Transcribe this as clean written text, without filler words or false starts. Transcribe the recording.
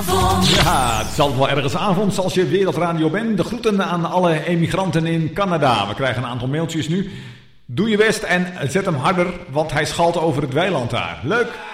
Ja, het is altijd wel ergens avond als je wereldradio bent. De groeten aan alle emigranten in Canada. We krijgen een aantal mailtjes nu. Doe je best en zet hem harder, want hij schalt over het weiland daar. Leuk!